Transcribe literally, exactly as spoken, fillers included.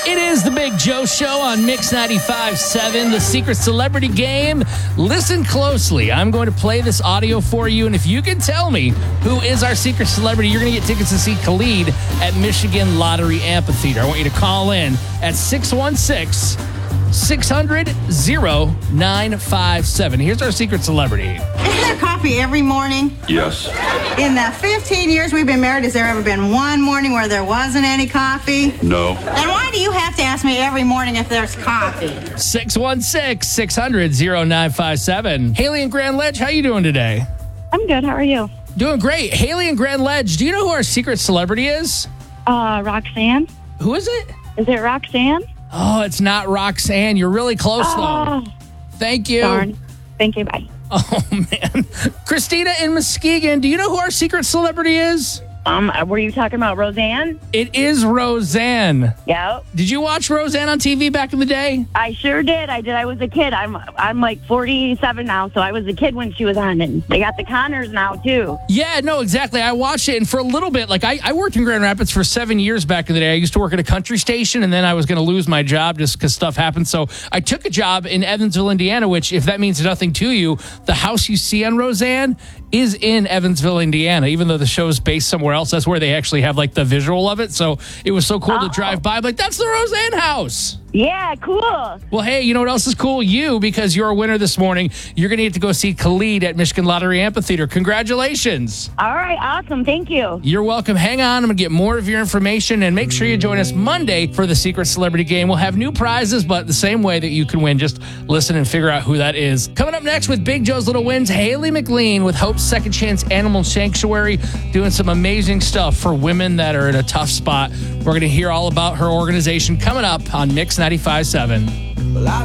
It is the Big Joe Show on Mix ninety-five point seven, the Secret Celebrity Game. Listen closely. I'm going to play this audio for you, and if you can tell me who is our secret celebrity, you're going to get tickets to see Khalid at Michigan Lottery Amphitheater. I want you to call in at six one six, six hundred, oh nine five seven. Here's our secret celebrity. Isn't there coffee every morning? Yes. In the fifteen years we've been married, has there ever been one morning where there wasn't any coffee? No. Then why do you have to ask me every morning if there's coffee? six one six, six hundred, oh nine five seven. Haley and Grand Ledge, how you doing today? I'm good. How are you? Doing great. Haley and Grand Ledge, do you know who our secret celebrity is? Uh, Roxanne. Who is it? Is it Roxanne? Oh, it's not Roxanne. You're really close, Oh, though. Thank you. darn. Thank you. Bye. Oh, man. Christina in Muskegon, do you know who our secret celebrity is? Um, were you talking about Roseanne? It is Roseanne. Yeah, Did you watch Roseanne on T V back in the day? I sure did. I did. I was a kid. I'm I'm like forty-seven now, so I was a kid when she was on, and they got the Connors now too. Yeah, no, exactly. I watched it, and for a little bit, like I, I worked in Grand Rapids for seven years back in the day. I used to work at a country station, and then I was going to lose my job just because stuff happened. So I took a job in Evansville, Indiana, which, if that means nothing to you, the house you see on Roseanne is in Evansville, Indiana, even though the show's based somewhere else. That's where they actually have like the visual of it. So it was so cool Oh. to drive by. I'm like, that's the Roseanne house. Yeah, cool. Well, hey, you know what else is cool? You, because you're a winner this morning, you're going to get to go see Khalid at Michigan Lottery Amphitheater. Congratulations. All right, awesome. Thank you. You're welcome. Hang on. I'm going to get more of your information, and make sure you join us Monday for the Secret Celebrity Game. We'll have new prizes, but the same way that you can win. Just listen and figure out who that is. Coming up next with Big Joe's Little Wins, Haley McLean with Hope's Second Chance Animal Sanctuary, doing some amazing stuff for women that are in a tough spot. We're going to hear all about her organization coming up on Mix ninety-five point seven.